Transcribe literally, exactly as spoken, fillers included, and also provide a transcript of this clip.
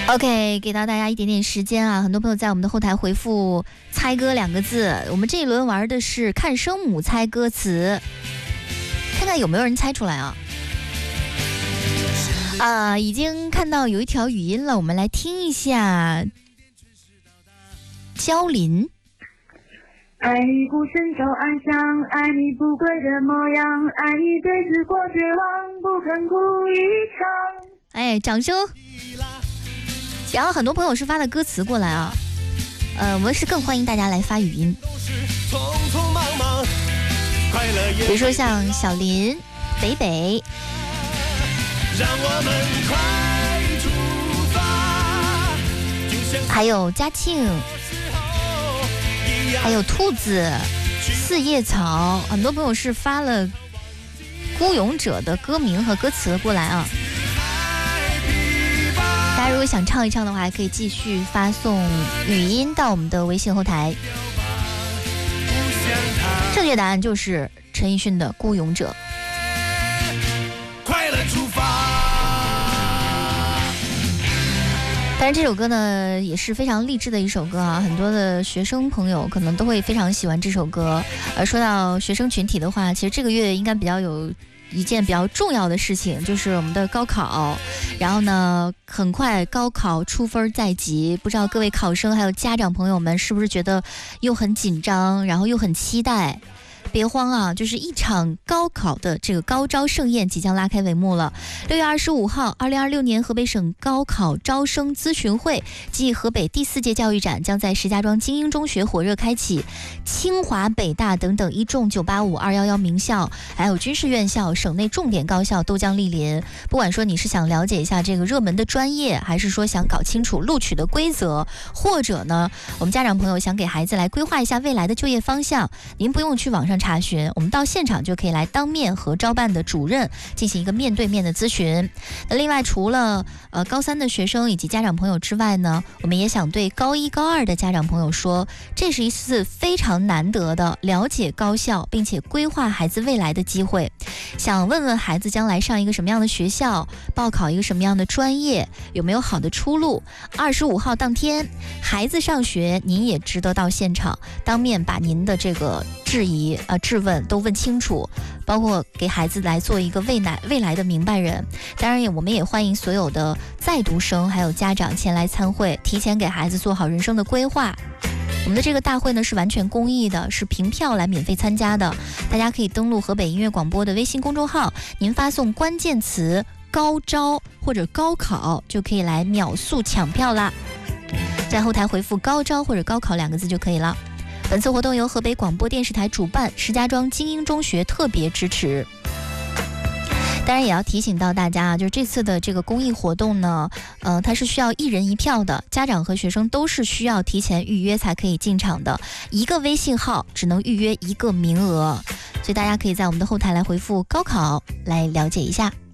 OK， 给到大家一点点时间啊，很多朋友在我们的后台回复猜歌两个字，我们这一轮玩的是看声母猜歌词，看看有没有人猜出来啊。啊、呃，已经看到有一条语音了，我们来听一下。焦林， 爱你不伸手暗香，爱你不跪的模样，爱你对自过绝望，不肯哭一场。 哎，掌声！然后很多朋友是发的歌词过来啊，呃，我们是更欢迎大家来发语音，比如说像小林、北北，还有嘉庆，还有兔子、四叶草，很多朋友是发了《孤勇者》的歌名和歌词过来啊。大家如果想唱一唱的话，还可以继续发送语音到我们的微信后台。正确答案就是陈奕迅的《孤勇者》。快乐出发。当然这首歌呢也是非常励志的一首歌啊，很多的学生朋友可能都会非常喜欢这首歌。而说到学生群体的话，其实这个月应该比较有一件比较重要的事情，就是我们的高考。然后呢，很快高考出分在即，不知道各位考生还有家长朋友们是不是觉得又很紧张，然后又很期待？别慌啊，就是一场高考的这个高招盛宴即将拉开帷幕了。六月二十五号，二零二六年河北省高考招生咨询会暨河北第四届教育展将在石家庄精英中学火热开启，清华、北大等等一众九八五、二一一名校，还有军事院校、省内重点高校都将莅临。不管说你是想了解一下这个热门的专业，还是说想搞清楚录取的规则，或者呢，我们家长朋友想给孩子来规划一下未来的就业方向，您不用去网上查询，我们到现场就可以来当面和招办的主任进行一个面对面的咨询。那另外除了呃高三的学生以及家长朋友之外呢，我们也想对高一高二的家长朋友说，这是一次非常难得的了解高校并且规划孩子未来的机会。想问问孩子将来上一个什么样的学校，报考一个什么样的专业，有没有好的出路，二十五号当天孩子上学，您也值得到现场当面把您的这个质疑呃质问都问清楚，包括给孩子来做一个未来未来的明白人。当然也我们也欢迎所有的在读生还有家长前来参会，提前给孩子做好人生的规划。我们的这个大会呢是完全公益的，是凭票来免费参加的，大家可以登录河北音乐广播的微信公众号，您发送关键词高招或者高考就可以来秒速抢票啦，在后台回复高招或者高考两个字就可以了。本次活动由河北广播电视台主办，石家庄精英中学特别支持。当然也要提醒到大家，就是这次的这个公益活动呢，呃，它是需要一人一票的，家长和学生都是需要提前预约才可以进场的，一个微信号只能预约一个名额，所以大家可以在我们的后台来回复高考来了解一下。